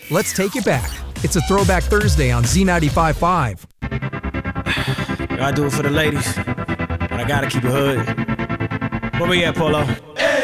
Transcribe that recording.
let's take it back. It's a Throwback Thursday on Z95.5. I do it for the ladies, but I gotta keep it hood. Where we at, Polo?